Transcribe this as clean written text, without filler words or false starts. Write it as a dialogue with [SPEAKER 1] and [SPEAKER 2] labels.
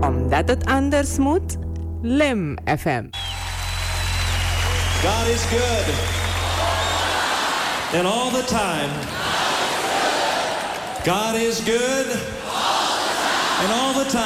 [SPEAKER 1] Omdat het anders moet, Lim FM.
[SPEAKER 2] God is good. And all the time. God is good. And all the time.